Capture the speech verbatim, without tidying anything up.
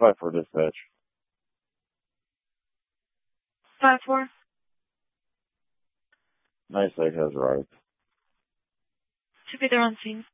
five four dispatch. five four. Nice Lake has arrived. Should be there on scene.